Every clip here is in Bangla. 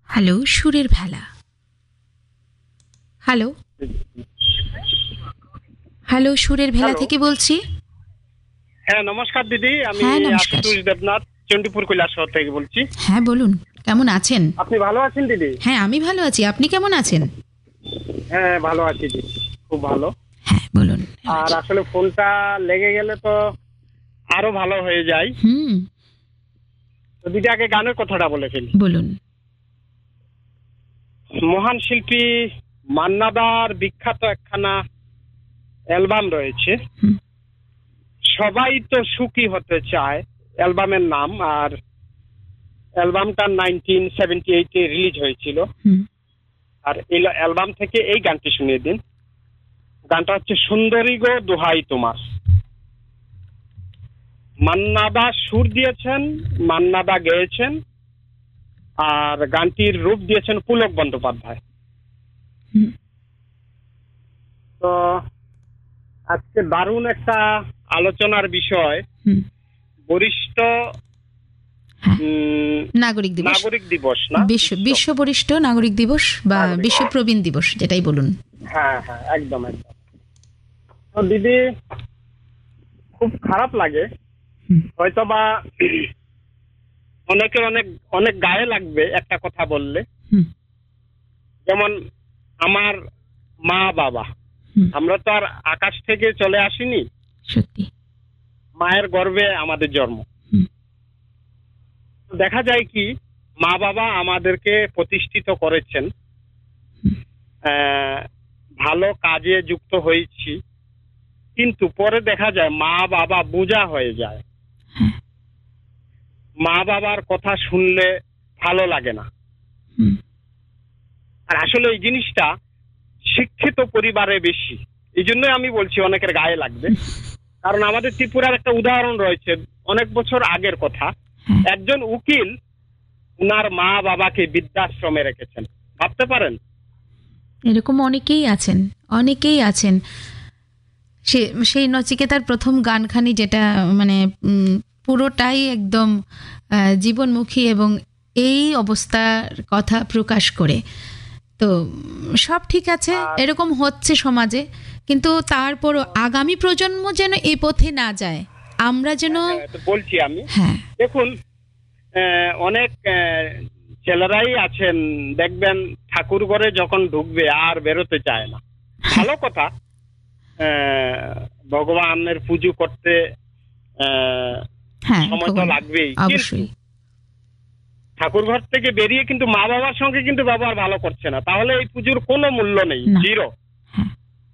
হ্যালো, সুরের ভেলা। হ্যালো, হ্যালো, সুরের ভেলা হ্যালো। থেকে বলছি। হ্যাঁ, নমস্কার দিদি। আমি হ্যাঁ, নমস্কার। আশুতোষ দেবনাথ, চণ্ডীপুর কৈলাসহর থেকে বলছি। হ্যাঁ, বলুন, কেমন আছেন? আপনি ভালো আছেন দিদি? হ্যাঁ, আমি ভালো আছি। আপনি কেমন আছেন? হ্যাঁ, ভালো আছি দিদি, খুব ভালো। হ্যাঁ, বলুন। আর আসলে ফোনটা লেগে গেলে তো আরো ভালো হয়ে যায়। হুম, তো দিদি, আগে গানের কথাটা বলে ফেলি। বলুন। মহান শিল্পী মান্নাদার বিখ্যাত একখানা অ্যালবাম রয়েছে, হুম, সবাই তো সুখী হতে চায়, অ্যালবামের নাম। আর অ্যালবামটা 1978-এ রিলিজ হয়েছিল। হুম, আর এই অ্যালবাম থেকে এই গানটি শুনিয়ে দিন। গানটা হচ্ছে সুন্দরী গো দোহাই তোমার। মান্নাদা সুর দিয়েছেন, মান্নাদা গেয়েছেন, আর গানটির রূপ দিয়েছেন পুলক বন্দ্যোপাধ্যায়। হুম, তো আজকে দারুণ একটা আলোচনার বিষয়, হুম, বরিষ্ঠ হ্যাঁ, নাগরিক দিবস। নাগরিক দিবস না, বিশ্ব বরিষ্ঠ নাগরিক দিবস বা নাগরিক। বিশ্ব প্রবীণ দিবস, যেটাই বলুন। হ্যাঁ হ্যাঁ, একদম একদম। তো দিদি, খুব খারাপ লাগে, হুম, হয়তো বা অনেকে অনেক অনেক গায়ে লাগবে একটা কথা বললে। হুম, যেমন আমার মা বাবা, হুম, আমরা তো আর আকাশ থেকে চলে আসিনি, সত্যি। মায়ের গর্ভে আমাদের জন্ম। হুম, তো দেখা যায় কি, মা বাবা আমাদেরকে প্রতিষ্ঠিত করেছেন, হুম, ভালো কাজে যুক্ত হয়েছি, কিন্তু পরে দেখা যায় মা বাবা বোঝা হয়ে যায়। হ্যাঁ, মা বাবার কথা শুনলে ভালো লাগে না। হুম, আর আসলে এই জিনিসটা শিক্ষিত পরিবারে বেশি। এই জন্যই আমি বলছি অনেকের গায়ে লাগবে। কারণ আমাদের ত্রিপুরার একটা উদাহরণ রয়েছে, অনেক বছর আগের কথা। হ্যাঁ, একজন উকিল উনার মা বাবাকে বৃদ্ধাশ্রমে রেখেছেন, ভাবতে পারেন। এরকম অনেকেই আছেন, অনেকেই আছেন। সে সেই নচিকেতার প্রথম গানখানি, যেটা মানে পুরোটাই একদম জীবনমুখী এবং এই অবস্থার কথা প্রকাশ করে। তো সব ঠিক আছে, এরকম হচ্ছে সমাজে, কিন্তু তারপরও আগামী প্রজন্ম যেন এই পথে না যায়, আমরা যেন। হ্যাঁ, তো বলছি আমি, হ্যাঁ, দেখুন, অনেক ছেলেরাই আছেন, দেখবেন ঠাকুর ঘরে যখন ঢুকবে আর বেরোতে চায় না। ভালো কথা, ভগবানের পুজো করতে হ্যাঁ, সময় তো ভগবান, লাগবেই, অবশ্যই। কিন্তু ঠাকুর ঘর থেকে বেরিয়ে কিন্তু মা বাবার সঙ্গে কিন্তু ব্যবহার ভালো করছে না, তাহলে এই পুজোর কোনো মূল্য নেই, না। জিরো। হ্যাঁ,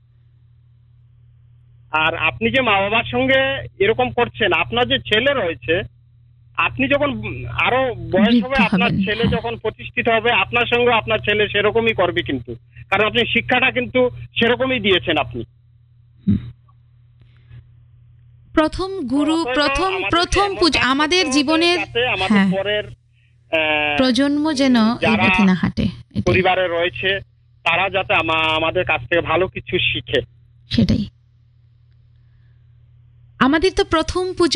আর আপনি যে মা বাবার সঙ্গে এরকম করছেন, আপনার যে ছেলে রয়েছে, আপনি যখন আরো বয়স হবে, বৃদ্ধ আপনার হবেন। ছেলে হ্যাঁ, যখন প্রতিষ্ঠিত হবে, আপনার সঙ্গে আপনার ছেলে সেরকমই করবে কিন্তু। কারণ আপনি শিক্ষাটা কিন্তু সেরকমই দিয়েছেন আপনি। হুম। প্রথম গুরু, অতএব প্রথম আমাদেরকে প্রথম এমন পূজা কাজ আমাদের করতে হবে জীবনের। যাতে আমাদের হ্যাঁ, পরের প্রজন্ম যেন এই যারা পথে না হাঁটে, এটাই। পরিবারে রয়েছে, তারা যাতে আমাদের কাছ থেকে ভালো কিছু শিখে। সেটাই। আমাদের তো প্রথম পুজো